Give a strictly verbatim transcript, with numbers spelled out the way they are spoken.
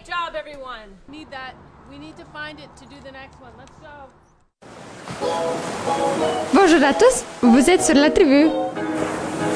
job, everyone. Need that. We need to find it to do the next one. Let's go. Bonjour à tous, vous êtes sur la tribu.